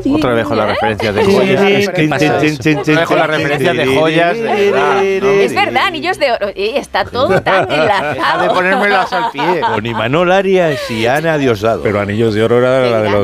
Otra vez con las referencias de joyas. Otra vez con las referencias de joyas. Es verdad, anillos de oro. Está todo tan enlazado. Deja de ponérmelas al pie. Con Imanol Arias y Ana Diosdado. Pero Anillos de Oro era la de los